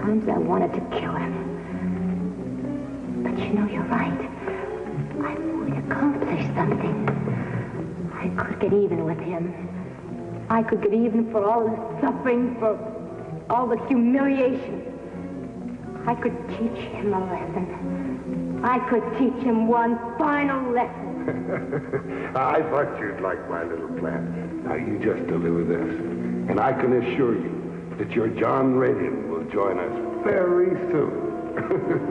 times I wanted to kill him. But you know, you're right. I would accomplish something. I could get even with him. I could get even for all the suffering, for all the humiliation. I could teach him a lesson. I could teach him one final lesson. I thought you'd like my little plan. Now, you just deliver this, and I can assure you that your John Radian will join us very soon.